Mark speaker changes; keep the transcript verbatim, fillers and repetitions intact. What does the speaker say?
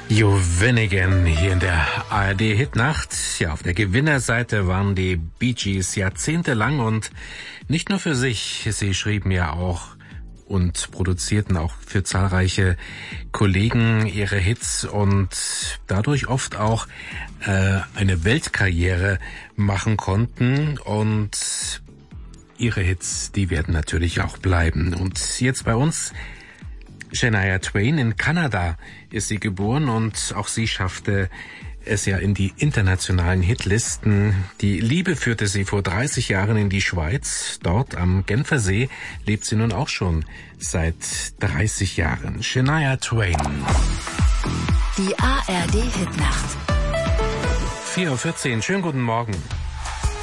Speaker 1: You Win Again hier in der A R D-Hitnacht. Ja, auf der Gewinnerseite waren die Bee Gees jahrzehntelang und nicht nur für sich. Sie schrieben ja auch und produzierten auch für zahlreiche Kollegen ihre Hits und dadurch oft auch äh, eine Weltkarriere machen konnten. Und ihre Hits, die werden natürlich auch bleiben. Und jetzt bei uns Shania Twain. In Kanada ist sie geboren und auch sie schaffte es ja in die internationalen Hitlisten. Die Liebe führte sie vor dreißig Jahren in die Schweiz. Dort am Genfersee lebt sie nun auch schon seit dreißig Jahren. Shania Twain.
Speaker 2: Die A R D-Hitnacht.
Speaker 1: vier Uhr vierzehn. Schönen guten Morgen.